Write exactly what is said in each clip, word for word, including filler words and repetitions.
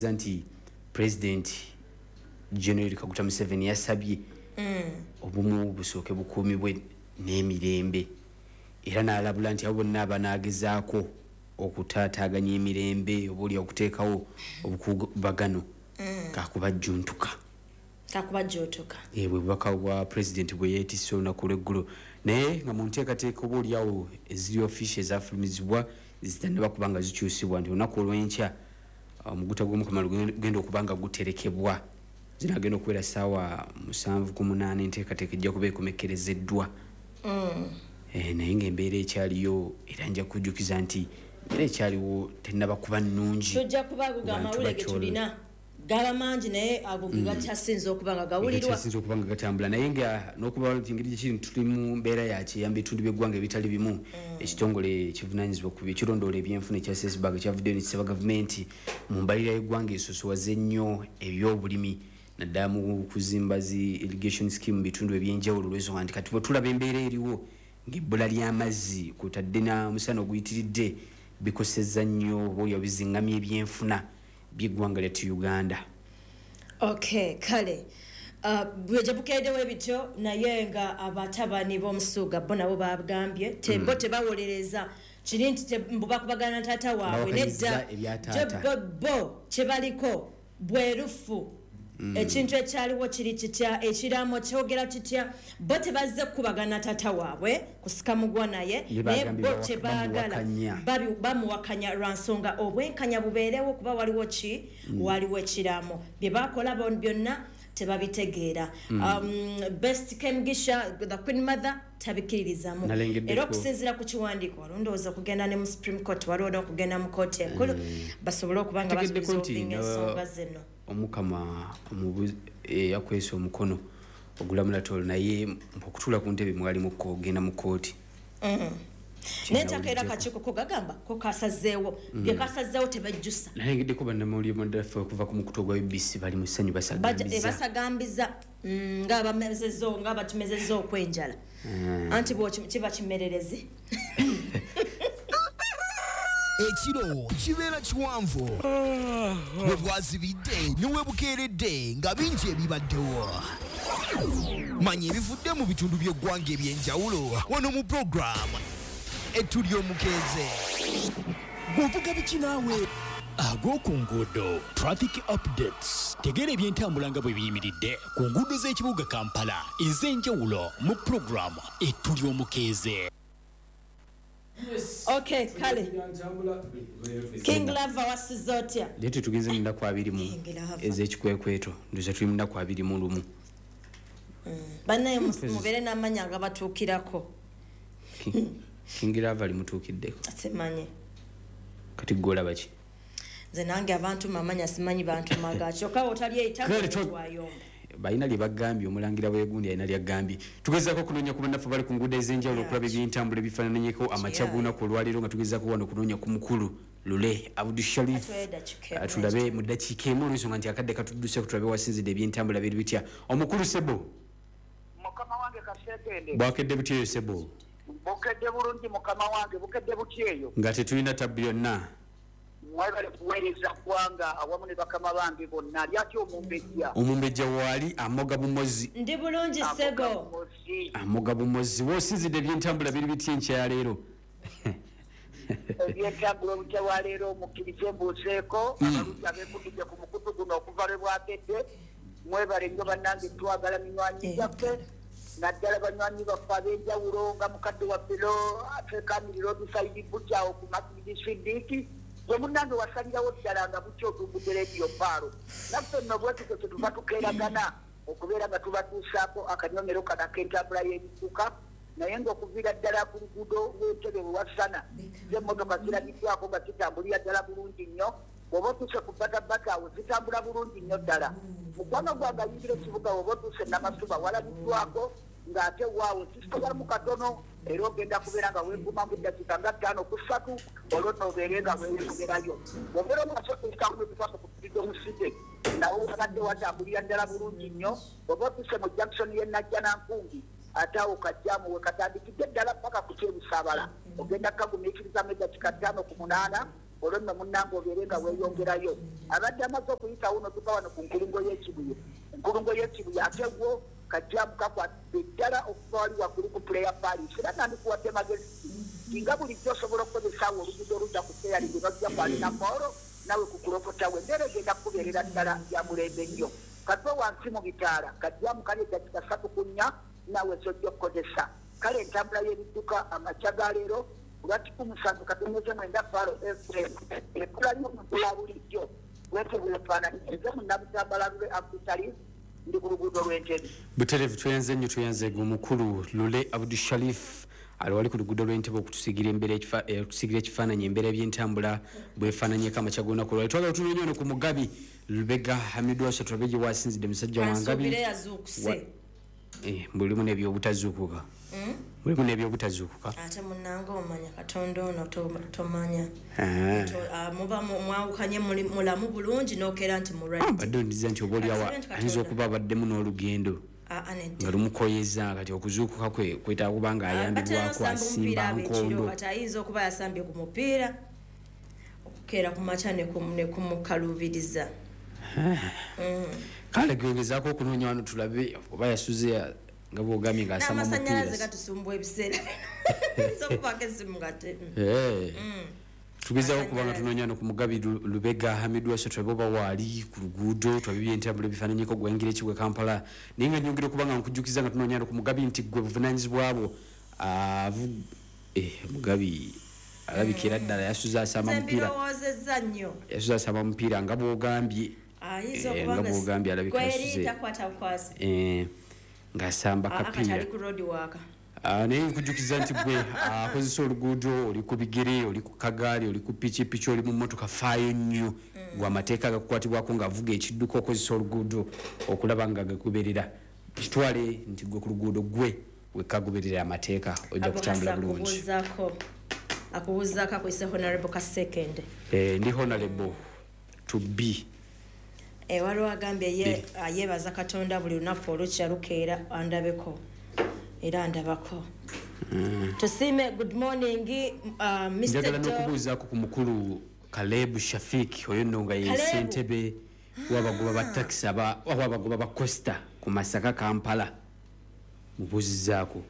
Zanti President General Kaguta Museveni yasabye mm. obumu busooke bukuumibwe n'emirembe era n'alabula nti abo bonna abanaagezaako okutaataaganya emirembe obuli okuteekawo obukubagano mm. kakubajjuntuka kakubajjuntuka eh bwe bubaka bwa president bwe yeetisse olunaku lw'eggulo naye nga mu nteekateeka obuli awo eziri officials zafulumizibwa zitannaba kubanga zikyusibwa nti olunaku olw'enkya omuguta gw'omukama genda okubanga guterekebwa zinagenda okubeera ssaawa musanvu ku munaana enteekateeka ejja kuba ekomekkerezeddwa mm. eh, naye ng'embeera ekyaliyo era nja kujjukiza nti embeera ekyaliwo tennaba kuba nnungi tujja kuba ago amawulire ge tulina gaba mangi naye ago ge gakyasinza okuba nga gawulirwa gakyasinza okuba nga gatambula naye nga n'okuba nti engeri gyekiri tuli mu mbeera yakiyamba ebitundu by'eggwanga ebitali bimu ekitongole ekivunaanyizibwa ku ekirondoola ebyenfuna ekya sesbag kyavuddeyo nekisaba gavumenti mu mbalira y'eggwanga esosowaze nnyo ebyobulimi naddala mu kuzimba zi irrigation scheme mu bitundu ebyenjawulo olw'ensonga nti kati bwe tulaba embeera eriwo ng'ebbula ly'amazzi kutadde na musana oguyitiridde bikosezza nnyo oba bizingamya ebyenfuna by'eggwanga lyattu Uganda. Okay, kale uh, bweje bukeedewo bityo naye nga abatabani b'omusuga bo nabo bagambye tembo mm. tebawolereza kiri nti mbubakubagana taata waabwe nedda bo kyebaliko bwerufu mm. ekintu ekyaliwo kiri kitya ekiramo kyogera kitya bo tebazze kubagana taata waabwe kusika mugwa naye naye bo kyebaagala bamuwakanya lwansonga obwenkanya bubeerewo kuba waliwo ki mm. waliwo ekiramo bye bakola byonna tebabitegeera mm. um, best Kemugisha the Queen Mother tabikiririzamu era okusinziira ku kiwandiiko walondooza kugenda ne mu Supreme Court waliwo okugenda mu kooti enkulu mm. basobole okubanga basolvinga ensonga zino omukama omubuzi yakwesa omukono ogulamula tolo naye okutula ku ntebe mwali mu kugenda mu kooti mm. Netaka era kakiiko ko gagamba ko kasazeewo mm. bye kasazeewo tebajjusa naye ngidde ko bannamawulire moddafe okuva ku mukuto gwa U B C bali mu ssanyu basagambiza basagambiza mm, nga bamezezo nga batumezezzo okwenjala mm. anti bo kiba kimererezi ekiro kibeera kiwanvu bwe bwazibidde niwe bukeeredde nga bingi ebibaddewo manya ebivudde mu bitundu by'eggwanga ebyenjawulo wano mu programu etuli omukeeze bw'ovuga biki naawe ag'oku nguudo traffic updates tegeera ebyentambula nga bwe biyimiridde ku nguudo z'ekibuga Kampala ez'enjawulo mu programu etuli omukeeze. Okay, kale King Lava wasiza otya leero tugenze mu nnaku abiri mu ez'ekikwekweto nduza tuli mu nnaku abiri mu lumu bannaye mubeere n'amanya nga batuukirako King Lava limutuukiddeko simanyi kati golaba ki nze nange abantu mamanya simanyi bantu magacho ka otali eitawayomba bayina lye bagambye omulangira bwegundi ayina lye agambye tugezaako kunoonya ku bannafu bali ku nguudo ez'enjawulo okulaba ebyentambula ebifaananyeko amakyaguuna ku olwaleero nga tugezaako wano okunoonya ku mukulu Lule Abdul Sharif tulabe mu ddakiika emu olw'ensonga nti akadde katudduse tulabe wasinzidde ebyentambula biri bitya omukulu Sebo mukama wange kaseetende bwakedde butya eyo Sebo bukedde bulungi mukama wange bukedde butya eyo nga tetulina tabbi yonna mwebale kuweereza ggwanga awamu ne bakama bange bonna lyati omumbejja omumbejja waali amoga bumozi ndi bulungi Sebo amoga bumozi wosinzidde ebyentambula biri bitya enkyaleero ebyentambula obutya waleero omukkirize embuuseeko abalungi abeekudidde ku mukutu guno okuva lwe bwakedde mwebale nnyo bannange twagala minywanyi gyaffe naddala banywanyi baffe ab'enjawulo nga mukadde wa bbiro ateekamirira odusaidi bukyawo ku masjidi siddiiki gwe munnange wasalirawo ddala nga bukya otumbudde rediyo paalo naffe nno bwetuke kye tuva tukeeragana okubeera nga tubatuusaako akanyomero kana k'entambula y'ebisuka naye ng'okuviira ddala ku luguudo lw'entebe bwe wasana z'emmotoka ziragiddwako nga zitambulira ddala bulungi nnyo bw'oba otuuse ku batabata awo zitambula bulungi nnyo ddala mukwano gwange ayingira ekibuga bw'oba otuuse namasuba walabiddwako ng'ate waawe kisobola mu katono era ogenda kubeera nga weeguma mu ddakiika nga ttaano ku ssatu olwo noobeere nga weeyongerayo bw'obeera omugaso ekitabulo ebikwasa ku tulidde omuside nawe wabadde watambulira ddala bulungi nnyo bw'oba otuuse mu Jackson y'e Najjanankumbi ate awo kajjamu we katandikidde ddala paka ku kyebusaabala ogenda kagumiikiriza mu eddakiika ttaano ku munaana olwonna munnange obeere nga weeyongerayo abadde amaze okuyitawo no tuka wano ku nkulungo y'ekibuye enkulungo y'ekibuye ate gwo kajjamu kakwatidde ddala okuva wali waggulu ku puleya paris era nandikuwadde magezi nga bulijjo osobola okukozesaawo oluguudo olujja ku feyali gye bajja kwalina mooro nawe kukulokotawe embeera egenda kukubeerera ddala ya mulembe nnyo katwe wansi mu bitaala kajjamu kali eddakiika ssatu ku nnya nawe zojja okukozesa kale entambula y'ebidduka amakya ga leero lwatiku musanvu katoneze mwenda falo fm ekula y'omuntu ya bulijjo wetebulefaananyirize munnabutambala lwe abdusharif ndi ku luguudo lw'entebe buterevu tweyanze nnyo tweyanze gwe omukulu lule abdusharif ali wali ku luguudo lw'entebe okutusigira embeera okutusigira ekifaananyi embeera ebyentambula bwefaananyeko amakya g'olunaku lwali twagala tunonye ono ku mugabi lubega hamidwasha tulabe gye wasinzidde musajja wangabi mulimu n'ebyobutazuukuka mulimu n'ebyobutazuukuka ate munnange omanya katonda ono tomanya muba mwawukanye mulamu bulungi n'okeera nti mulwadde badde ondiza nti oba oliawa ayinza okuba abaddemu n'olugendo nga lumukoyeza kati okuzuukuka kwe kwetaaga kuba nga ayambibwako asimba nkondo kati ayinza okuba yasambye ku mupiira okukeera ku makya ne kumukalubiriza kale gegezaako okunoonya wano tulabe oba yasuze nga bwogambye ng'asamba mupiira n'amasannyalaze gatusumbwa ebiseera bino okubako essimu ngate tugezaako kubanga tunoonya wano ku mugabi lubega hamidwasha tulabe oba waali ku luguudo tulabe byentambula ebifaananyiko gwengira ekigwe kampala naye nga nyongera okubanga nkujjukiza nga tunoonya wano ku mugabi nti gwe buvunaanyizibwabo mugabi alabikira ddala yasuze asamba mupiira yasuze asamba mupiira nga bwogambye nga bwogambye alabika yasuze ng'asamba kapiira naye nkujjukiza nti gwe akozesa oluguudo oli ku bigere oli ku kagaali oli ku pikipiki oli mu mmotoka faayo nnyo gwe amateeka agakukwatibwako ng'avuga ekidduka okozesa oluguudo okulaba nga gagoberera kitwale nti gwe ku luguudo gwe wekagoberera amateeka ojja kutambula bulungi akubuuzaako akwise honorable kasekende ndi honorable to be waliwo agambye yeebaza katonda buli lunaku olukya lukeera andabeko era ndabako tusiime good morning njagala n'okubuuzaako ku mukulu Kalebu Shafik oyo nno nga ye ssentebe w'abagoba ba taxi abagoba ba costa ku Masaka Kampala mubuuzizaako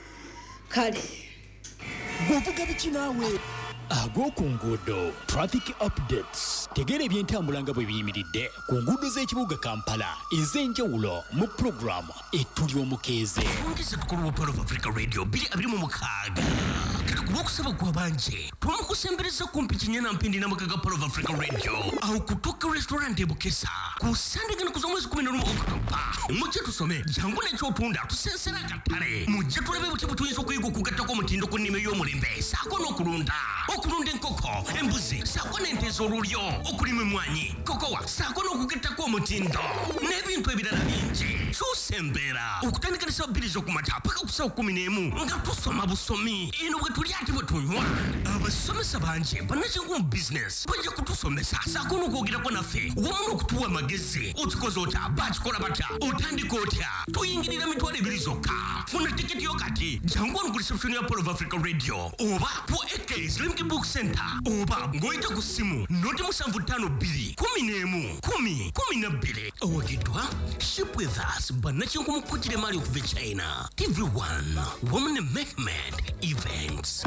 kale bw'ovuga biki naawe ag'oku nguudo traffic updates tegeera ebyentambula nga bwe biyimiridde ku nguudo z'ekibuga Kampala ez'enjawulo mu puroguramu ettuli omukeeze ongeze tukulu wa Pearl of Africa Radio bbiri abiri mu mukaaga kati ku lw'okusaba kwa banje twamukusembereza kumpi kinyana mpindi n'amakaga Pearl of Africa Radio aho kutuka restaurant e Bukesa ku Sunday gana kuza mwezi kumi na lumu Oktoba mujje tusome jangu n'ekyotunda tusensera akatale mujje tulabe buti butuyinza okuyiga okugattako omutindo ku nnime y'omulembe saako n'okulunda okulunda enkoko embuzi saako n'ente ez'olulyo okulima emmwanyi kokowa saako n'okugettako omutindo n'ebintu ebirala bingi tusembera okutandikanisa bbiri z'okumata paka ku ssaawa kumi n'emu nga tusoma busomi eno bwe tuli ate bwe tunywa abasomesa bangi bannakingu mu bizinesi bajja kutusomesa saako n'okwogerako naffe wamu n'okutuwa amagezi okikoze otya bakikola batya otandika otya tuyingirira mitwalo ebiri zokka funa tiketi yo kati jangu wano ku reception ya Pearl of Africa Radio oba ku Ekes Limki Book Center oba ng'oyita ku ssimu noti musanvu ttaano bbiri kumi n'emu kumi kumi na bbiri owagiddwa ship with us bannakinku mu kujjira emali okuva e China T V one Women Mehmet Events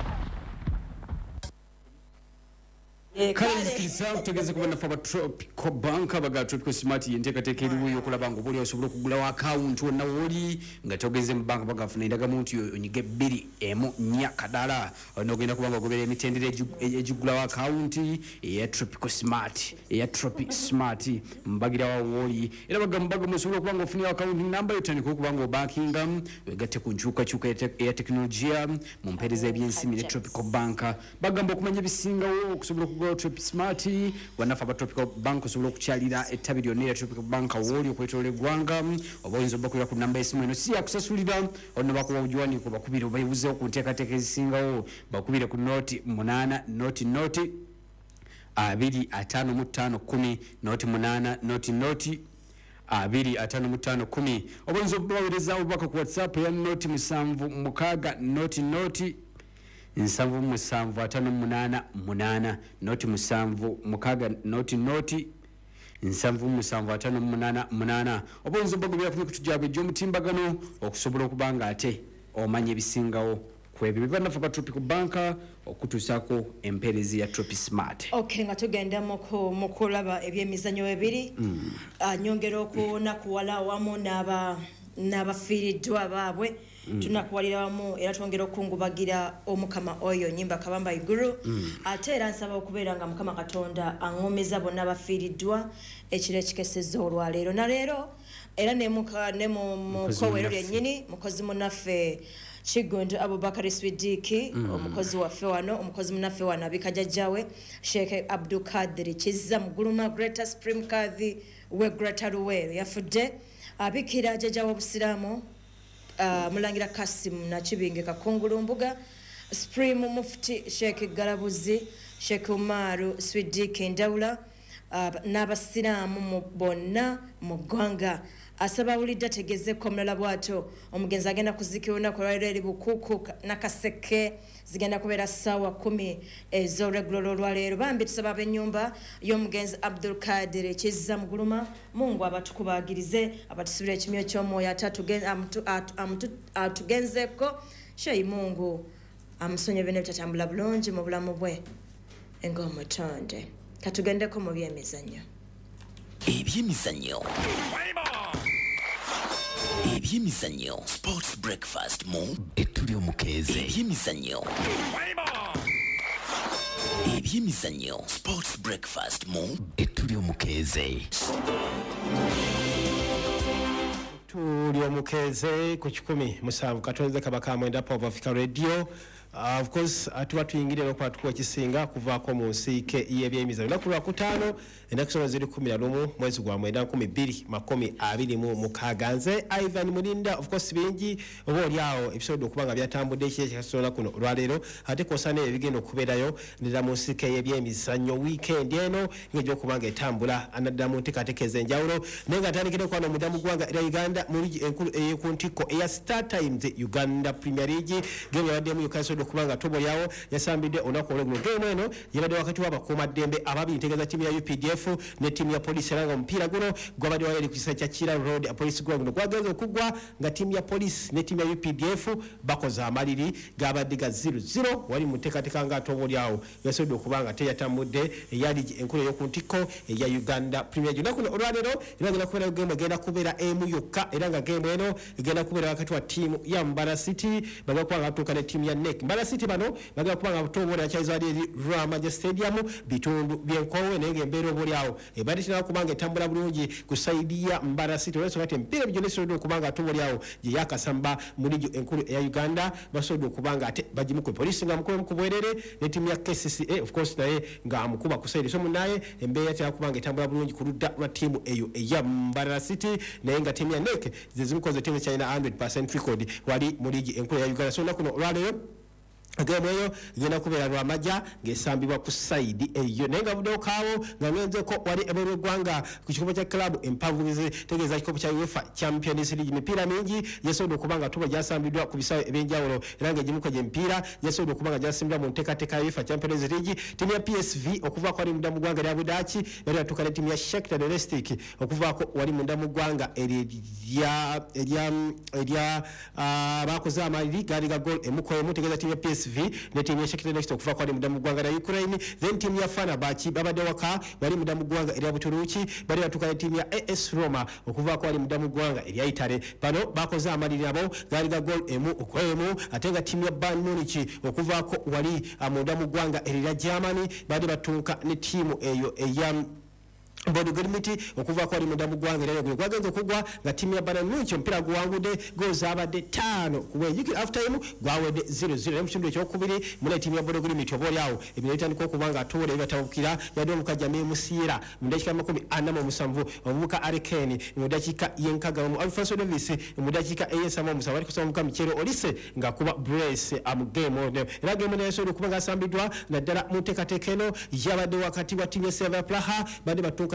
kale nzikiriza kutegeeza kuba naffe aba Tropical Bank abaga Tropical Smart yenteekateeka eriwo y'okulaba nga oba oli osobola okugulawo akawunti wonna wooli nga togeze mu banka bagafuna endagamu nti onyige bbiri emu nnya kadala n'ogenda kuba nga ogoberera emitendera egigulawo akawunti eya Tropical Smart eya Tropic Smart mbagirawo wooli era baga mubagamu osobola okuba nga ofunirawo akawunti namba yotandika okuba nga obankinga wegatte ku nkyukakyuka eya tekinologiya mu mpeereza ebyensimu ne Tropical Bank bagamba okumanya ebisingawo okusobola okugula Tropic Smart wanafa aba Tropical Bank osobola okukyalira ettabi lyonna erya Tropical Bank wooli okwetoola eggwanga oba oyinza obakulira ku namba y'essimu eno si yakusasulira olno bakuba obujiwandiiko bakubire oba yebuzeewo ku nteekateeka ezisingawo bakubire ku nooti munaana nooti nooti abiri ataano mu ttaano kumi nooti munaana nooti nooti abiri ataano mu ttaano kumi oba oyinza okubaweerezaawo obubaka ku WhatsApp eya nooti musanvu mukaaga nooti nooti nsanvu musanvu atano munana munana noti musanvu mukaga noti noti nsanvu musanvu atano munana munana obonzo bagubira ku kutujabwe gy'omutimbagano okusobola okubanga ate omanya ebisingawo kwebyo bibana fa tropical banka okutusako emperezi ya Tropi Smart. Okay, nga tugenda muko mukulaba ebyemizanyo ebiri mm. uh, nyongero okuona kuwala wamu naba n'abafiiriddwa baabwe mm. tunakuwalira wamu era twongera okungubagira omukama oyo nyimba kabamba iguru mm. ate era nsaba okubeera nga mukama katonda aŋŋomeza bonna abafiiriddwa ekiro ekikesezza olwaleero na leero era ne mukowero lyennyini mukozi munaffe Chigundu Abubakari Swidiki mm. omukozi waffe wano omukozi munaffe wano abikajjajjawe Sheikh Abdul Kadir Kizza Muguluma Greater Supreme Kadhi we Greater Ruwero yafudde abikira jjajjawe obusiramu uh, mulangira Kasim na Kibinge Kakungulu Mbuga Supreme Mufti Sheikh Galabuzi Sheikh Umaru Swidiki Ndawula uh, n'abasiramu mu bonna mu ggwanga asaba ulidda tegezeko mulala bwato omugenzi agenda kuzikiona ku lwaliro eri bukuku nakaseke zigenda kubeera sawa kumi ez'olweggulo olwaleero bambi tusaba ab'ennyumba y'omugenzi Abdul Kadir Kizza Muguluma Mungu abatukubagirize abatusubira ekimyo ky'omwoyo atugenzeko sheyi Mungu amusonye bene bitatambula bulungi mu bulamu bwe ng'omutonde katugendeko mu byemizannyo ebyemizannyo ebyemizannyo sports breakfast mu etulyo mukeze ebyemizannyo ebyemizannyo sports breakfast mu etulyo mukeze tulyo mukeze ku kikumi musanvu katonze kabaka mwenda pa Africa Radio. Uh, of course atuba tuyingire no kwa tuko kisinga kuvaako mu nsiike y'ebyemizannyo naku lwa kutaano endakusoma ziri kumi na lumu mwezi gwa mwenda nkumi bbiri makumi abiri mu mukaaga nze Ivan Mulinda of course bingi oba olyawo episode okubanga byatambudde ekiro kyakasona kuno olwaleero ate kwosana ebigenda okubeerayo nedda mu nsiike y'ebyemizannyo weekend eno ng'ejja okubanga etambula anadda mu nteekateeka enjawulo naye nga atandikira kwano muddamu ggwanga era Uganda mu ligi enkulu ey'eku ntiko eya Star Times Uganda Premier League game yabaddemu Newcastle kubanga tobo yawo yasambidde onako olweggulo game eno yabadde wakati w'abakuuma ddembe ababiri ntegeeza ttiimu ya U P D F ne ttiimu ya poliisi era nga omupiira guno gwabadde wayali ku kisasa kya Kira Road police ground guno gwagenza okuggwa nga ttiimu ya poliisi ne ttiimu ya U P D F bakoze amaliri gabadde ga zero zero wali mu nteekateeka nga ate oboolyawo yasobodde okubanga teyatambudde eyali enkulu ey'oku ntiko eya Uganda Premier League nakuno olwaleero era ngenda kubeera game egenda kubeera emu yokka era nga game eno egenda kubeera wakati wa ttiimu ya Mbala City bagenda kubanga batuuka ne ttiimu ya N E C Mbala City bano bagenda kubanga batobola yakyalizibadde eri Rwamagye Stadium bitundu byenkowe naye ng'embeera oboolyawo ebadde tirina kubanga etambula bulungi ku saidi ya Mbala City olwensonga nti emipiira ebyo gyonna esobodde okubanga atoboolyawo gye yakasamba mu lijo enkulu eya Uganda basobodde okubanga ate bagimuku poliisi nga mukube ku bwerere ne ttiimu ya K C C A of course naye nga amukuba ku saidi so munnaye embeera tirina kubanga etambula bulungi ku ludda lwa ttiimu eyo eya Mbala City naye nga ttiimu ya N E C ze zimukoze ttiimu kyalina one hundred percent record wali mu ligi enkulu eya Uganda so nakuno olwaleero game eyo igenda kubeera Lwamagya ng'esambibwa ku saidi eyo naye nga buddewo kaawo nga ngenzeko wali ebweru eggwanga ku kikopo kya club empanvulizi tegeeza kikopo kya UEFA Champions League mipiira mingi yasobodde okuba nga tuba gyasambiddwa ku bisaawe ebyenjawulo era ng'egimuko gy'emipiira yasobodde okuba nga gyasimbibwa mu nteekateeka ya UEFA Champions League ttiimu ya P S V okuvaako wali munda mu ggwanga erya Budaaki bali batuuka ne ttiimu ya Shakhtar Donetsk okuvaako wali munda mu ggwanga erya erya baakoze amaliri gaali ga goal emu ku emu tegeeza ttiimu ya P S V ne ttiimu ya Shakhtar Donetsk okuva kwali mudda mu ggwanga lya Ukraine then ttiimu ya Fenerbahce babadde waka wali mudda mu ggwanga erya Buturuuki bali batuuka ne ttiimu ya A S Roma okuvaako wali mudda mu ggwanga erya Italy bano bakoze amaliri nabo gaali ga goal emu okwemu ate nga ttiimu ya Bayern Munich okuvaako wali mudda mu ggwanga erya Germany bali batuuka ne ttiimu eyo eya Bodo Grimiti okuva kwa munda mugwanga era gwe gwagenze kugwa nga timu ya Bayern Munich ompira guwangude goals abadde tano kuwe yiki after time gwawede zero zero emukindo kyokubiri mune timu ya Bodo Grimiti obolyawo ebyo bitandika okubanga atole ebatabukira yadde omukajja memusira mu dakika makumi ana mu musanvu omubuka Arekeni mu dakika yenkaga mu Alfonso Davis mu dakika eyesama mu sawali kusoma muka Michero Olise nga kuba brace am game on era game ne yasodo kubanga sambidwa na dala mu tekatekeno yabadde wakati wa timu ya Silver Praha bade batuka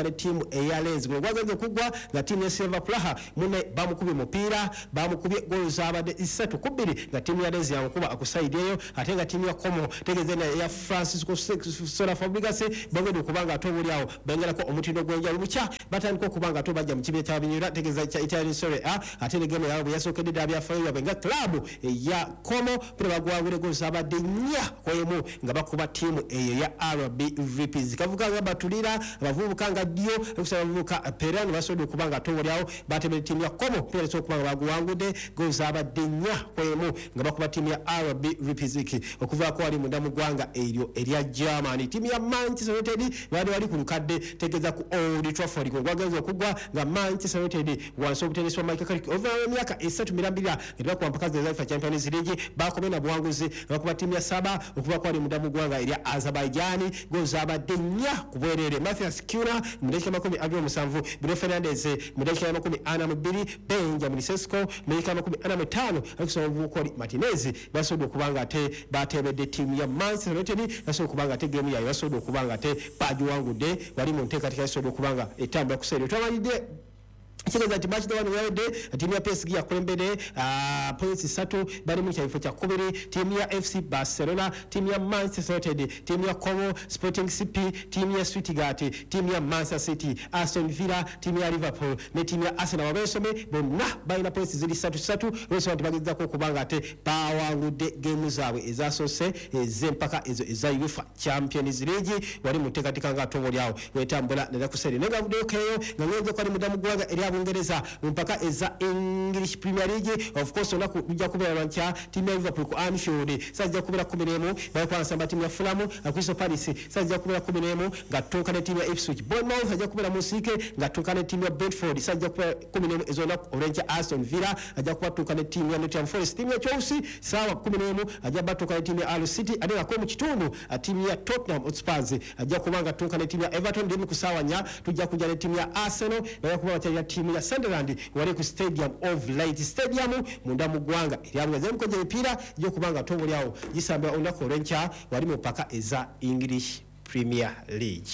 batuuka ne ttiimu eya Lens gwe gwagenze okugwa nga ttiimu ya Silver Praha mune bamukubye mupiira bamukubye goal zabadde isatu ku bbiri nga ttiimu ya Lens yamukuba akusaidi eyo ate nga ttiimu ya Como tegeze na ya Francisco Sola Fabregas bongedde okubanga ate obulyawo bengerako omutindo gw'enjawulo bukya batandika okubanga ate bajja mu kibiina ky'abinyira tegeza kya Italian Serie A ate ne game yaabwe yasookedde ddabi yafaayo yabwe nga club ya Como pere bagwawire goal zabadde nnya kwemu nga bakuba ttiimu eyo ya R B Vipers kavuga nga batulira abavubuka nga dio okusaba abavubuka Perani basobodde okubanga ate obulyawo batebera ttiimu ya Como pere so okubanga baguwangudde goal zabadde nnya kwemu nga bakuba ttiimu ya R B Vipers okuvaako wali munda mu ggwanga eryo erya Germany ttiimu ya Manchester United bali wali ku lukadde tegeza ku Old Trafford gwe gwagenze okugwa nga Manchester United wansi obutenesi wa Michael Carrick over emyaka esatu mirambira nga bakuba mpaka za UEFA Champions League bakomye na buwanguzi bakuba ttiimu ya Saba okuvaako wali munda mu ggwanga erya Azerbaijan goal zabadde nnya ku bwerere Matthias Cunha mu dakika makumi abiri n'omusanvu Bruno Fernandes mu dakika ya makumi ana mu bbiri Benjamin Sesko mu dakika ya makumi ana mu ttaano alikusoma omuvubuka oli Martinez basobodde okubanga ate batebedde ttiimu ya Manchester United basobodde okubanga ate geemu yayo basobodde okubanga ate bagiwangudde wali mu nteekateeka yasobodde okubanga etambula ku seeri twamanyidde Chigeza ati match the one welde timu ya P S G yakulembere uh, points tatu bali mu kyafo kya kubiri timu ya F C Barcelona timu ya Manchester United timu ya Como Sporting C P timu ya Stuttgart timu ya Manchester City Aston Villa timu ya Liverpool ne timu ya Arsenal wabesome bonna balina points ziri tatu tatu wese wantu bageza ko kubanga ate bawangudde game zaabwe ezasose ezempaka ezo eza UEFA Champions League wali mu tekatika nga tobo lyawo wetambula nenda kuseri nenga video keyo nga ngeze kwa mudamu gwanga eri Bungereza mpaka eza English Premier League of course ona kujja kubera rancha timu ya Liverpool ku Anfield sajja kubera kumi n'emu bali kwa nsamba timu ya Fulham akwiso Paris sajja kubera kumi n'emu ngatoka ne timu ya Ipswich Bournemouth sajja kubera musike ngatoka ne timu ya Brentford sajja kubera kumi n'emu ezona Orange Aston Villa ajja kubatuka ne timu ya Nottingham Forest timu ya Chelsea sawa kumi n'emu ajja batuka ne timu ya Hull City ade nga ko mu kitundu timu ya Tottenham Hotspur ajja kubanga tuka ne timu ya Everton ndimu kusawanya tujja kujja ne timu ya Arsenal bali kuba batya timu ya Sunderland wali ku Stadium of Light Stadium munda mu ggwanga eryabwe zemkoje epira jo kubanga tobo lyawo gisambira ondako rencha wali mu paka eza English Premier League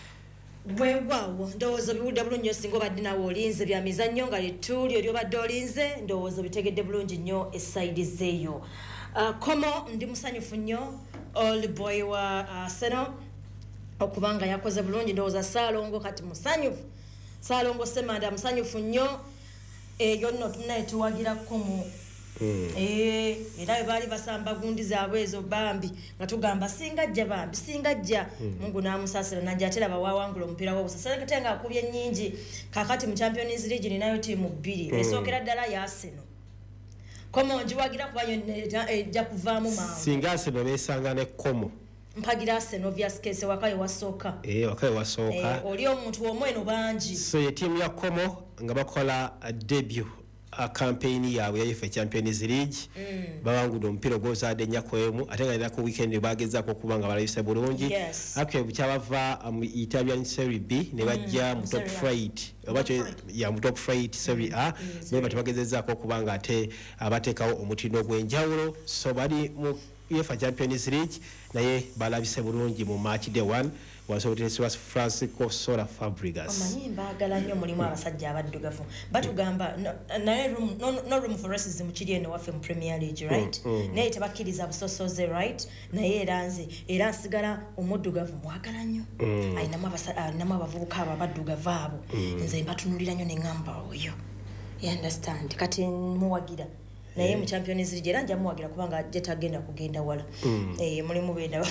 wewawo ndowooza biwudde bulungi singa obadde nawe olinze bya mizannyo nga lituli oli obadde olinze ndowooza bitegedde bulungi nnyo esaidi zeeyo uh, Como ndi musanyufu nnyo old boy wa Arsenal okubanga yakoze bulungi ndowooza Salongo kati musanyufu Salongo semanda musanyufu nnyo eyo nno tunaye tuwagira Como mm. eh era bali basamba gundi zaabwe ezo bambi nga tugamba singa jja bambi singa jja mm. Mungu namusasira najja atera bawawangula omupiira wo sasa katenga akubye nnyingi kakati mu Champions League ninayo timu bbiri mm. esokera ddala ya Arsenal Como njiwagira kubanyo ejja kuvaamu maawo singa Arsenal besanga ne Como mpagira Arsenal obvious case wakaye wasoka eh wakaye wasoka eh oli omuntu omweno banji so ye team ya Como nga bakola uh, debut a uh, campaign yawe ya UEFA Champions League mm. bawangudo mpiro gozade nyakwemu atenga ku weekend bagezako kubanga balayise bulungi yes. Akwe bukyabava mu um, Italian Serie B ne bajja mm. mu top flight abacho ya mu top flight Serie A mm. ne batubagezezako kubanga ate abatekawo omutindo gwenjawulo so bali mu UEFA Champions League naye balabise bulungi mu match day one wasobotesi was Francisco Sola Fabregas amanyi mbagala nnyo mulimu abasajja abaddugavu batugamba naye room no, no room for racism kiri eno waffe mu Premier League right mm, mm. naye tebakkiriza busosoze right naye era nze era nsigala omuddugavu mwagala nnyo mm. ayinamu ayinamu abavubuka abo abaddugavu abo mm. nze mbatunulira nnyo ne ngamba oyo you understand kati muwagira naye mu Champions League era nja muwagira kubanga jetagenda kugenda wala mm. eh mulimu benda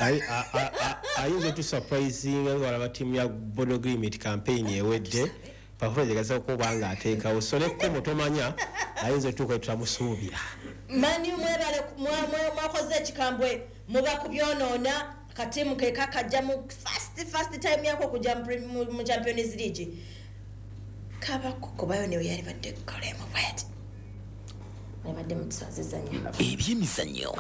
ayinza tu surprising wala batimu ya Bodo Glimit campaign ewedde pafoje gaza kubanga ateka osole ko mutomanya ayinza tu ko tutamusuubira mani mwebale mwakoze ekikambwe muba kubyonona katimu ke kakajja mu fast fast time yako kujja mu Champions League kaba kukobayo ne yali badde kale mu bwet nebadde mutsazizanya ebyemizannyo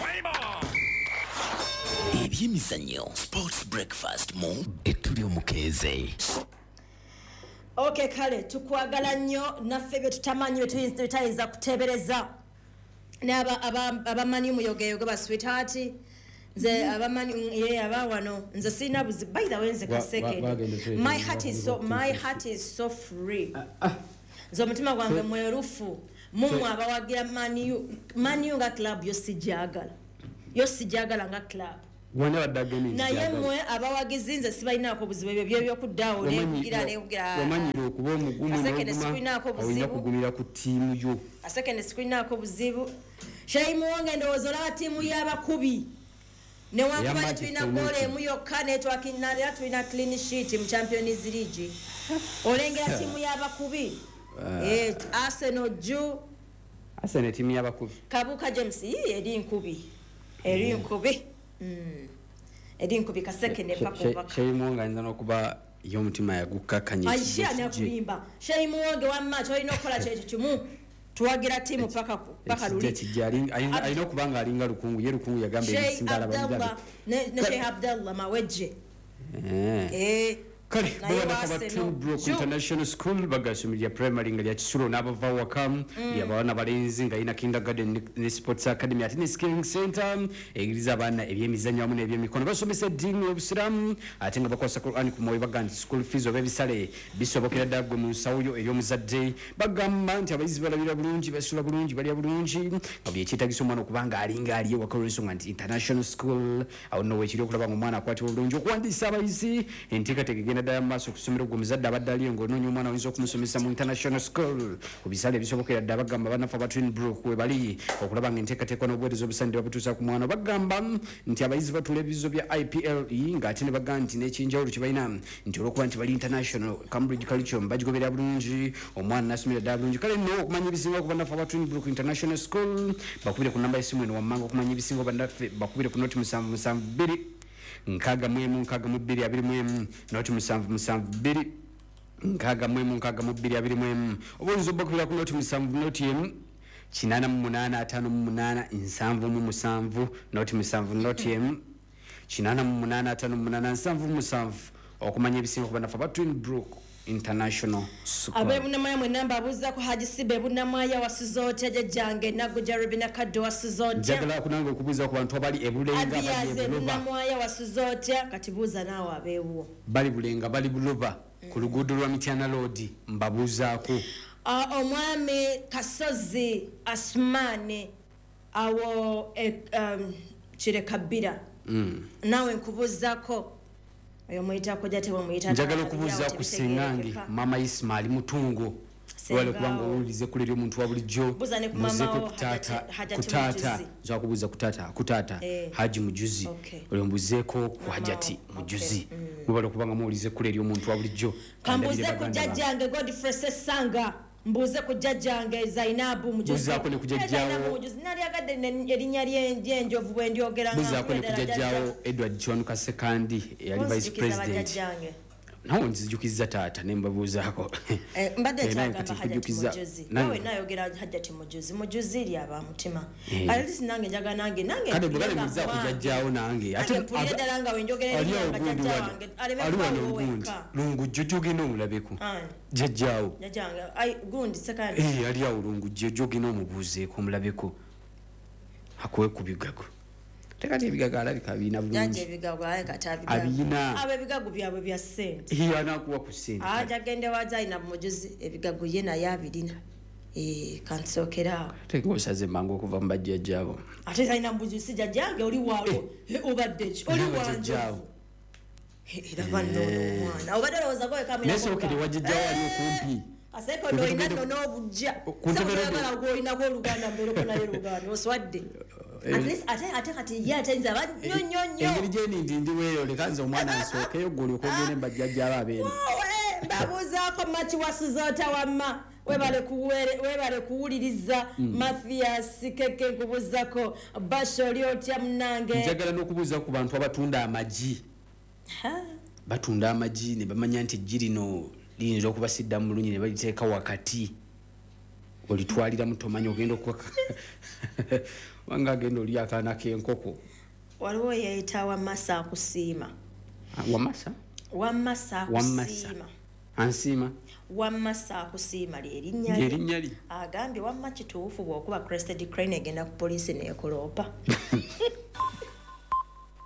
ebyemizannyo sports breakfast mu etuli omukeeze. Okay kale tukwagala nnyo naffe bye tutamanyi bye tutayinza kutebereza n'aba abamanyi muyogeyoge ba sweetheart nze abamani ye abawano nze sina buzi by the way nze kaseke my heart is so my heart is so free nze omutima gwange mwerufu mumwe abawagira maniu maniu nga club yo sijagala yo sijagala nga club wana badageni naye mwe abawagizi nze sibalinaako buzibu ebyo byebyo kuddawo nebugira nebugira wamanyira okuba omugumu asekende sikulinaako buzibu kugumira ku tiimu yo asekende sikulinaako buzibu shaimu wange ndowooza olaba tiimu y'abakubi newankubadde tulina goolo emu yokka netwakinalira tulina clean sheet mu champions league olengera tiimu y'abakubi Arsenal ju Arsenal tiimu y'abakubi Kabuka James eri nkubi eri nkubi eri nkubi kaseke ne pakubaka shaimu wange nza nokuba y'omutima yagukkakanya aisha nakulimba shaimu wange wa match olina okukola kyekyo kimu tuwagira timu paka paka luli kijali alina okubanga alinga lukungu ye lukungu yagamba ebisinga Abdallah ne Sheikh Abdallah maweje eh eh kale bwana kabatu Brook International School bagasumira primary ngali ya Kisulo n'abava wakam yabana balenzi nga ina kindergarten ne sports academy ati ne skilling center egiriza abana ebyemizanyo amu n'ebyemikono basomesa dini obusiramu ate nga bakwasa Quran ku moyo bagandi school fees obebisale bisobokera dagwe mu nsawuyo ebyomuzadde bagamba nti abayizi balabira bulungi basula bulungi bali bulungi nga byekitagiso mwana okubanga alinga aliye wakorenso nti international school awo no wekiri okulaba ngo mwana akwati bulungi okuwandisa abayizi enteekateeka daya maso kusomera gumuzadde abadali ngo nonyo mwana wizo kumusomesa mu international school kubisale bisobokera dda bagamba banafa ba Twin Brook we bali okulaba nga enteekateeka n'obwerezo obusande babutuusa ku mwana bagamba nti abayizi batula ebizo bya I P L E nga ate ne bagamba nti n'ekinjawulo kye balina nti olwokuba nti bali international Cambridge curriculum bagigoberera bulungi omwana n'asomera ddala bulungi kale no okumanya ebisinga ku banafa ba Twin Brook international school bakubire ku namba y'essimu eno wammanga okumanya ebisinga bannaffe bakubire ku noti musanvu musanvu bbiri nkaga mwemu nkaga mu bbiri abiri mwemu noti musanvu musanvu bbiri nkaga mwemu nkaga mu bbiri abiri mwemu obuyinza obbakubira ku noti musanvu noti emu kinaana mu munaana ataano mu munaana nsanvu mu musanvu noti musanvu noti emu kinaana mu munaana ataano mu munaana nsanvu mu musanvu okumanya ebisinga ku banafa ba Twin Brook International School abe bunamaya mwe namba abuza ko Haji Sibe bunamaya wasizote jjange nago jaribina kaddo wasizote jagala kunanga okubuza ku bantu abali ebulenga bali ebuloba bunamaya wasizote katibuza nawo abewo bali bulenga bali buloba mm. ku luguudo lwa Mityana Road mbabuzaako uh, omwami Kasozi Asmane awo e, um, Kire Kabira mm. nawe nkubuzako ayo moita ko jate wa moita njagala okubuza ku Sengange mama Ismail Mutungo wale kubanga ulize kulira omuntu wa bulijjo muze ko kutata kutata za kubuza kutata kutata eh. Haji Mujuzi okay. Ole mbuzeko ku Hajati Mujuzi mubale okay. Kubanga mulize kulira omuntu wa bulijjo kambuze ku jajjange Godfrey Sanga mbuze ku jajjange Zainabu Mujuzi muzako ne kujajjawo Mujuzi nali agadde erinya lyenje njovu bwe ndyogera nga muzako ne kujajjawo Edward John Kasekandi yali vice president nawo nzijukiza taata nembabuzaako eh mbadde kyagamba Hajati Mujuzi nawe nayogera Hajati Mujuzi Mujuzi eri aba mutima alisi nange njaga nange nange kale bugale muza kujajjawo nange ate puliyedala nga wenjogera eri nga jajjange alibano lungu jojogi no mulabeko jajjawo jajjange ai gundi sekandi eh ali awo lungu jojogi no mubuzeeko mulabeko hakowe kubigago tekati ebigago alabika abina bulungi janje ebigago aye katabi abina abe ebigago byabwe bya sente iyo anakuwa ku sente aja gende wazaina Mujuzi ebigago ye na yabirina eh kansokera tekosaze mango kuva mbajjajjabo ate zaina Mujuzi jajjange oli wawo obadde oli wanje era bano mwana obadde roza ko kamera neso kiri wajjajjawo ali okumpi aseko ndo ina no obujja kuntabala go ina ko luganda mbere ko nayo luganda oswadde at least ate ate kati ya tenza ba nyonyonyo engeri je ndi ndi weyo lekanza omwana asokeyo goli okogene mbajjajja ababene owe mbabuza ko machi wasuzota wamma webale kuwere webale kuwuliriza Mathias keke kubuzako basho lyotya mnange njagala nokubuza ku bantu abatunda amaji ha batunda amaji ne bamanya nti jirino linzo kubasidda mu lunyi ne baliteeka wakati olitwalira mutomanyo ogenda okwaka wanga gendo lya kana kenkoko waliwo yayita wa masa kusiima wa masa wa masa kusiima ansima wa masa kusiima lerinnya lerinnya li agambye wa machi tuufu bwokuba crested crane egenda ku police ne ekolopa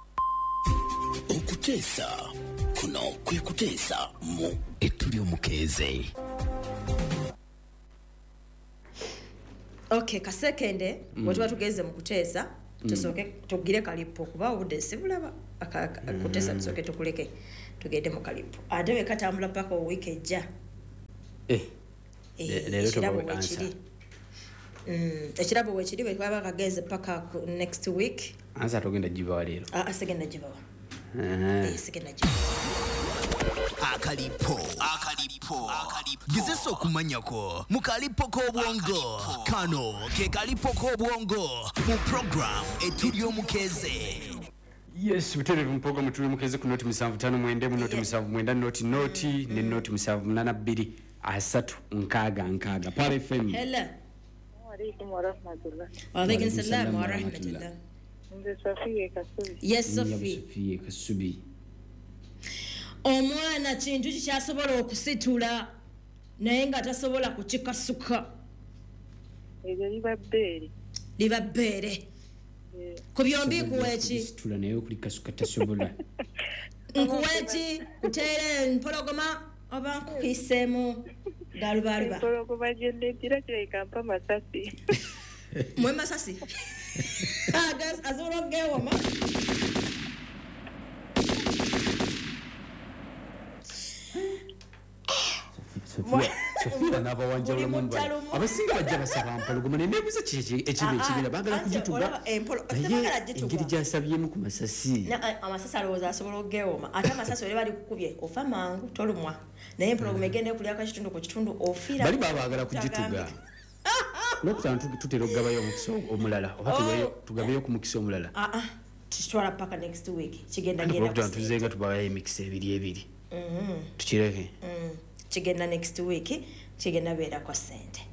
kuteesa kuno kwe kuteesa mu Etulio Mukeze. Okay, kasekende mm. watu tugeze mu kuteesa tusoke tugire kalipo kuba obudde sibulaba kuteesa tusoke tukuleke tugende mu kalipo ate we katambula paka week ejja eh lero to answer mm ekirabo we kiri we kwaba kageze paka next week anza togenda jibawa lero ah asegenda jibawa eh asegenda jibawa akalipo akalipo akalipo gizeso okumanyako mu kalipo k'obwongo kano ke kalipo k'obwongo mu program Etulio Mukeze. Yes, butere mu program Etulio Mukeze ku noti musanvu tano mwende mu noti musanvu mwenda noti noti ne noti musanvu munana bbiri asatu nkaaga nkaaga Pale F M. Hello. Alaikum warahmatullah. Wa alaikum salam wa rahmatullah. Nze Safiye Kasubi. Yes, Safi. Safiye Kasubi. Omwana kintu kikyasobola okusitula naye nga tasobola kukikasuka. Ebyo liba bbeere. Liba bbeere. Ku byombi kuweki? Situla naye okulikasuka tasobola. Nkuweki kuteere empologoma oba nkukiseemu galubaluba. Empologoma gye ndeetira kirabika mpa masasi. Mwe masasi? Agas asobola okugewoma. Sofia naba wanja wala mumba abasinga bajja basaba mpologoma ne nebuza kiki ekibe ekibira bagala kujituga engiri gyasabyemu ku masasi amasasi alowooza asobola okugewoma ate amasasi ole bali kukubye ofa mangu tolumwa naye empologoma egenda okulyako kitundu ku kitundu ofiira bali babaagala kugituga nokutana tutera okugabayo omukisa omulala oba tugabeyo ku mukisa omulala tukitwala paka next week kigenda genda tuzenga tubawayo emikisa ebiri ebiri tukireke kigenda next week kigenda beera kwa sente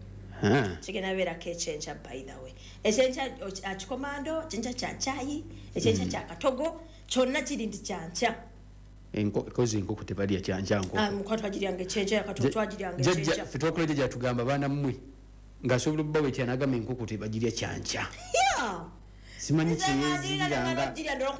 kigenda beera ko ekyenkya by the way ekyenkya akikomando kyenkya kya chayi ekyenkya kya katogo kyonna kiri nti kyankya enkozi enkoko tebalya kyankya nkoko mukwatu twagiryanga ekyenkya katogo twagiryanga ekyenkya ffe twakoledde gyatugamba baana mmwe ng'asobola obbawe ekyanagamba enkoko tebagirya kyankya simanyi kyeyeziranga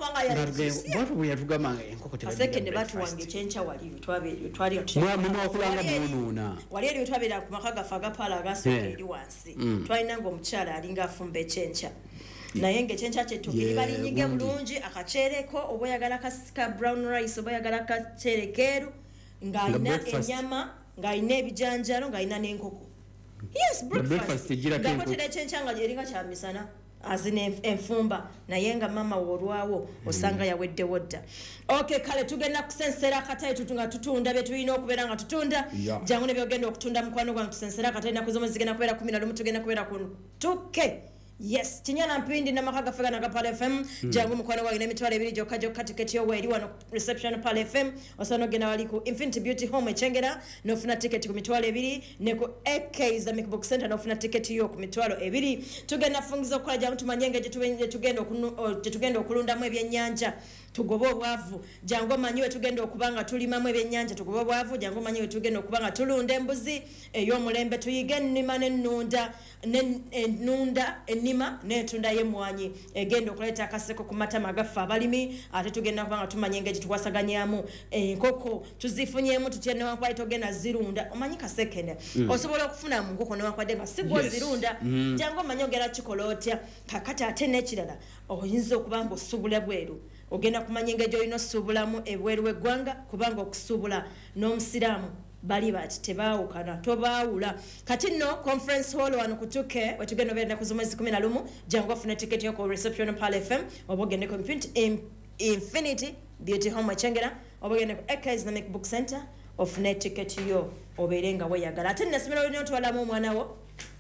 bwatu bwe yatugamba enkoko tebasekende batuwange ekyenkya wali twalmwakulanga munuuna wali eri wetwabeera ku maka gaffe agapaala agasooka eri wansi twalina ng'omukyala alinga afumba ekyenkya naye ng'ekyenkya kyetugiri balinyige bulungi akaceereko oba oyagala ka brown rice oba oyagala kaceere keeru ng'alina ennyama ng'alina ebijanjalo ng'alina n'enkoko yes breakfast ng'akotera ekyenkya nga gyeringa kyamisana azina enfumba naye nga mama wolwawo osanga yaweddewo dda okay kale tugenda kusensera akatayi tutunga tutunda bye tulina okubeera nga tutunda jangu ne byogenda okutunda mukwano gwange tusensera akatayi naku zomwe zigenda kubeera kumi na lumu tugenda kubeera ku tuke yes kinyana mpindi namaka gaffe gana Pale F M jangu mukwano gwange n'emitwalo ebiri gyokka gyokka tiketi yo weeri wano reception Pale F M osobola ogenda wali ku Infinity Beauty Home ekyengera n'ofuna tiketi ku mitwalo ebiri ne ku A K's Amic Book Center n'ofuna tiketi yo ku mitwalo ebiri tugenda fungiza okukola jangu tumanye engeri gye tugenda okulundamu ebyennyanja tugobe obwavu jangu omanyi we tugenda okuba nga tulimamu ebyennyanja tugobe obwavu jangu omanyi we tugenda okuba nga tulunda embuzi ey'omulembe tuyige ennima n'ennunda n'ennunda ennima n'entunda y'emmwanyi egenda okuleeta akaseko ku matama gaffe abalimi ate tugenda kuba nga tumanya engeri tukwasaganyaamu enkoko tuzifunyemu tutya newankubadde togenda zirunda omanyi kasekende osobola okufuna mu nkoko newankubadde nga si gwe zirunda jangu omanyi ogenda kikola otya kakati ate n'ekirala oyinza okuba nga osubula bweru ogenda kumanya engeri gy'olina osuubulamu ebweru w'eggwanga kubanga okusuubula n'omusiraamu bali bati tebaawukana tobaawula kati nno conference hall wano kutuke wetugenda obeera ku z'omwezi kumi na lumu jangu ofuna tiketi yo ku reception Pale F M oba ogende ku Infinity Beauty Home ekyengera oba ogende ku A K's Amic Book Center ofune tiketi yo obeere nga weeyagala ate nnasomero olina otwalamu omwana wo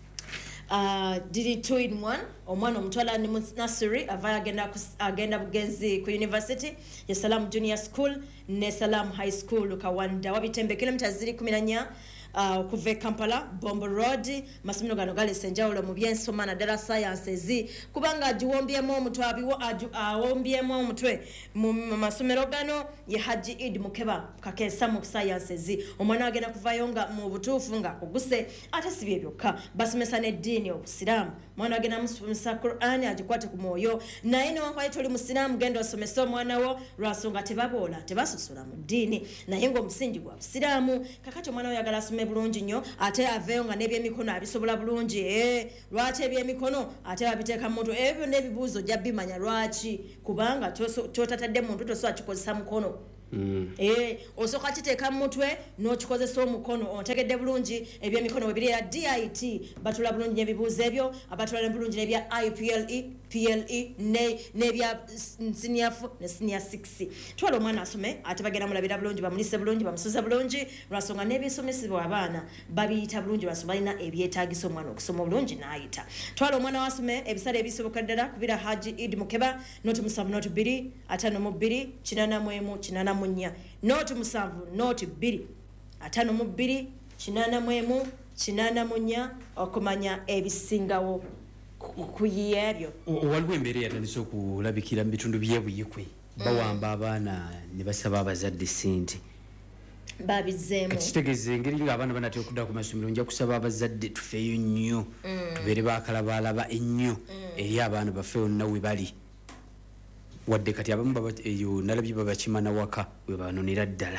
Uh, did two in one omwana omutwala ni nursery ava agenda agenda bugenzi ku university ya Salam Junior School ne Salam High School Kawanda wabitembe kilomita ziri kumi na nnya Uh, okuva e Kampala Bombo Road masomero gano galesa enjawulo mu byensoma naddala sciences kubanga agiwombyemu omutwe abiwo awombyemu omutwe mu masomero gano ye Haji Eid Mukeba kakesa mu sciences omwana agenda kuvayo nga mu butuufu nga kuguse ate sibye byokka basomesa n'eddiini obusiraamu mwana agenda musomesa Qur'an agikwate ku mwoyo naye newankwaye toli musiraamu genda osomesa omwana wo lwasonga tebaboola tebasosola mu ddiini naye ng'omusingi gwa busiraamu kakati omwana we yagala asome bulungi nnyo ate aveyo nga n'ebyemikono abisobola bulungi eh lwaki ebyemikono ate babiteeka mu muntu ebyo n'ebibuuzo ojja bimanya lwaki kubanga kyotatadde muntu tosobola kikozesa mukono Mm. Eh osoka kiteeka mu mutwe n'okikozesa omukono otegedde bulungi ebyemikono we biri ya D I T batula bulungi n'ebibuuzo ebyo abatula bulungi n'ebya I P L E P L E ne n'ebya senior ne senior six twala omwana asome ate bagenda mulabira bulungi bamulise bulungi bamusuza bulungi lwasonga n'ebyesomesebwa abaana babiyita bulungi lwasonga balina ebyetaagisa omwana okusoma bulungi n'ayita twala omwana wasome ebisale ebisoboka ddala kubira Haji Eid Mukeba noti musanvu noti bbiri atano mu bbiri kinana mu emu kinana munya noti musanvu noti bbiri atano mu bbiri kinana mu emu kinana munya okumanya ebisingawo kuyebyo waliwo embeera yatandise okulabikira mu bitundu byebuyikwe bawamba abaana ne basaba abazadde sente babizeemu kitegeeze engeri ng'abaana banatera okudda ku masomero nja kusaba abazadde tufeeyo nnyo tubeere baakalabalaba ennyo eri abaana bafeeyo nna we bali wadde kati abamu eyo nalabye babakimana waka we banonera ddala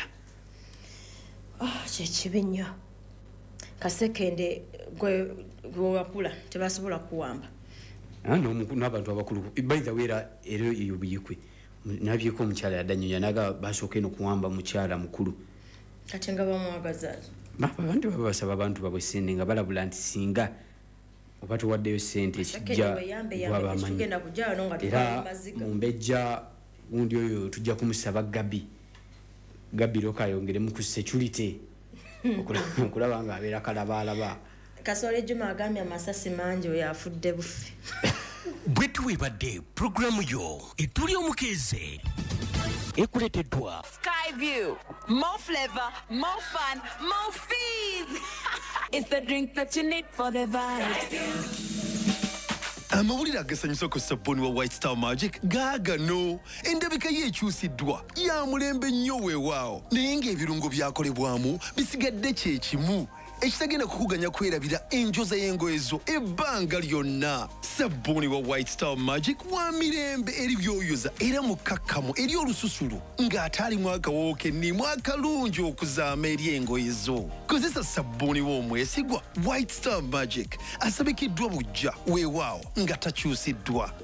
kyekibi nnyo kasekende gwe wakula tebasobola kuwamba n'abantu abakulu by the way era eyo buyikwe nabyeko omukyala yadanyonya naga basooka eno kuwamba mukyala mukulu kati nga bamwagaza abandi baba basaba abantu babwe sente nga balabula nti singa oba tuwaddeyo sente ekijja gwabamanyi era mumbejja gundi oyo tujja kumusaba gabi gabi loka ayongeremu ku security okulaba nga abeera kalabalaba Kasole Juma agambye amasasi mangi oyo afudde bufe bwe tuwebadde programu yo etuli omukeze ekuleteddwa Skyview. More flavor, more fun, more fees. It's the drink that you need for the vibes. amawulire agasanyusa ku sabbuuni wa White Star Magic gaagano endabika ye ekyusiddwa ya mulembe nnyo weewaawo naye ng'ebirungo byakolebwamu bisigadde kye kimu ekitagenda kukuganya kwerabira enjoza y'engoye zo ebbanga lyonna sabbuuni wa White Star Magic wa mirembe eri byoyoza era mukakkamu eri olususulu ng'ate alimu akawoowo kennimu akalungi okuzaama eri engoye zo kozesa sabbuuni w'omwesigwa White Star Magic asabikiddwa bujja weewaawo nga takyusiddwa.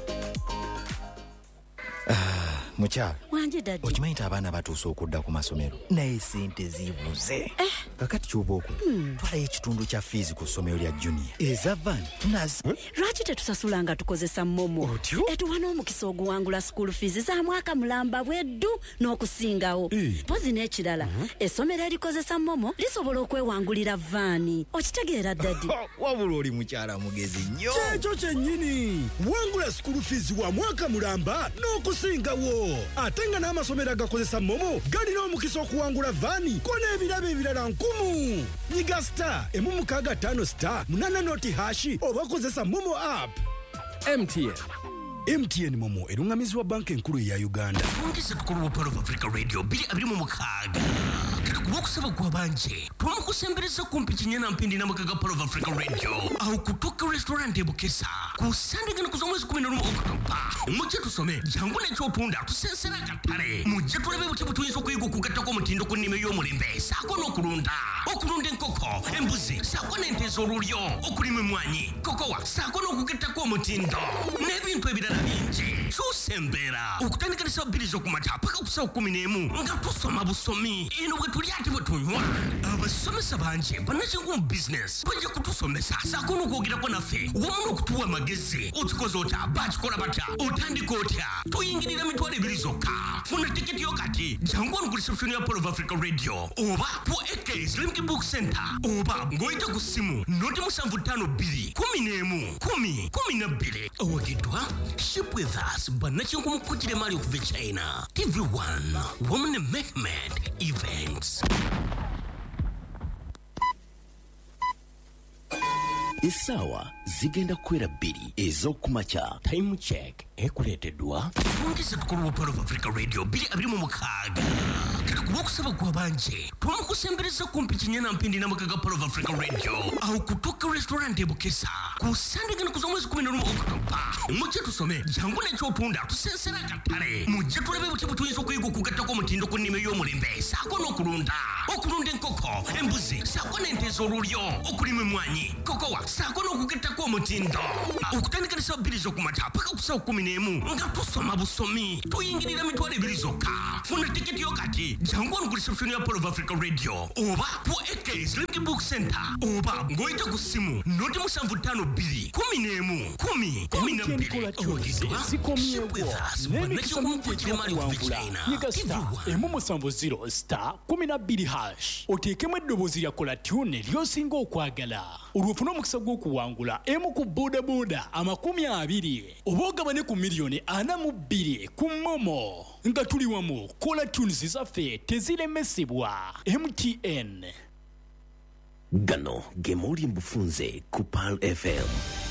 Mukyala wanje dadi okimanyi nti abaana batuuse okudda ku masomero naye sente zibuze kakati ky'oba okola twalayo ekitundu kya fiizi ku ssomero lya junior eza van nazi lwaki tetusasula nga tukozesa momo etuwa n'omukisa oguwangula school fees za mwaka mulamba bweddu n'okusingawo pozi n'ekirala essomero erikozesa momo lisobola okwewangulira vaani okitegeera dadi wabula oli mukyala mugezi nnyo kyekyo kyennyini wangula school fees wa mwaka mulamba n'okusingawo ate nga n'amasomero agakozesa momo galina omukisa okuwangula vaani ko n'ebirabo ebirala nkumu nyiga star emu mukaaga ttaano star munana noti hashi oba kozesa momo app. M T N M T N momo erungamizibwa banka enkulu eya Uganda. Ongeza tukulu wa Palo Africa Radio bili abiri mu mukaaga kati kubokusaba kwa banje twamukusembereza kumpi kinyana mpindi na makaga Palo Africa Radio au kutoka restaurant ebukesa kusandagana kuza mwezi kumi na rimwe Oktoba mujje tusome jangu n'ekyotunda tusensera katale mujje tulabe buti butuyinza okuyiga okugattako omutindo ku nnime y'omulembe saako n'okulunda okulunda enkoko embuzi saako n'ente z'olulyo okulima emmwanyi kokowa saako n'okugattako omutindo n'ebintu ebirala bingi tusembera okutandika ne ssaawa bbiri z'okumakya paka ku ssaawa kkumi n'emu nga tusoma busomi eno bwe tuli ate bwe tunywa abasomesa bangi bannakingu mu bizinesi bajja kutusomesa saako n'okwogerako naffe wamu n'okutuwa amagezi okikoze otya bakikola batya otandika otya tuyingirira mitwalo ebiri zokka funa tiketi yo kati jangu ono ku reception ya Polo of Africa Radio oba ku A K's Limki Book Center center oba ngoita ku simu noti musanvu ttaano bbiri kumi n'emu kumi kumi na bbiri owagidwa ship with us bannakinku mukujire mali okuva China. T V one Woman Mehmet Events. Isawa zigenda kwera bbiri ez'okumakya. Time check ekuleeteddwa Fungisa tukulu Palo of Africa Radio bbiri abiri mu mukaaga. Kati kuba okusaba kwa banje twamukusembereza kumpi kinyana mpindi na makaga Palo of Africa Radio au kutoka restaurant ebukesa kusandikana kuza mwezi kumi na lumu Oktoba. Mujje tusome jangu n'ekyotunda tusensera katale mujje tulabe buti butuyinza okuyiga okugattako omutindo ku nnime y'omulembe saako n'okulunda okulunda enkoko embuzi saako n'ente ez'olulyo okulima emmwanyi kokowa saako n'okugattako omutindo okutandika ne ssaawa bbiri z'okumata paka ku ssaawa kumi n'emu nga tusoma busomi tuyingirira mitwalo ebiri zokka. Funa tiketi yo kati jangu wano ku reception ya Palo of Africa Radio oba ku A K Slimki Book Center oba ng'oyita ku ssimu noti musanvu ttaano bbiri kumi n'emu kumi kumi na bbiri owagidwa ship with us bannakinku mukujire mali okuva China. Nyigasta emu musanvu zero star kumi na bbiri hash oteekemu eddoboozi lya kola tune ly'osinga okwagala olwo ofune omukisa gw'okuwangula emu ku boodabooda amakumi abiri oba ogabane ku miliyoni ana mu bbiri ku momo nga tuli wamu kola tunes zaffe teziremesebwa. M T N gano ge muli mbufunze ku Pal F M.